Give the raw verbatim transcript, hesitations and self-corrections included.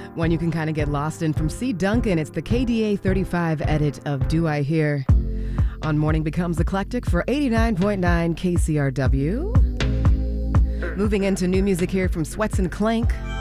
One you can kind of get lost in from C. Duncan. It's the K D A thirty-five edit of Do I Hear on Morning Becomes Eclectic for eighty-nine point nine K C R W. Moving into new music here from Sweats and Clank.